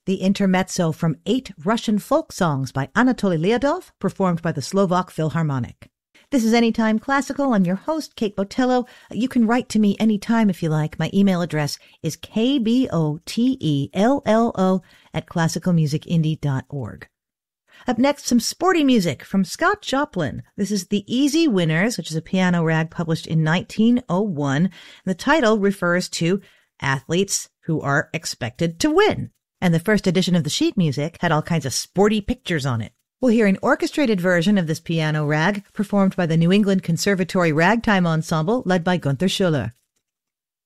The intermezzo from 8 Russian folk songs by Anatoly Lyadov, performed by the Slovak Philharmonic. This is Anytime Classical. I'm your host, Kate Botello. You can write to me anytime if you like. My email address is kbotello@classicalmusicindie.org. Up next, some sporty music from Scott Joplin. This is The Easy Winners, which is a piano rag published in 1901. The title refers to athletes who are expected to win. And the first edition of the sheet music had all kinds of sporty pictures on it. We'll hear an orchestrated version of this piano rag performed by the New England Conservatory Ragtime Ensemble led by Gunther Schuller.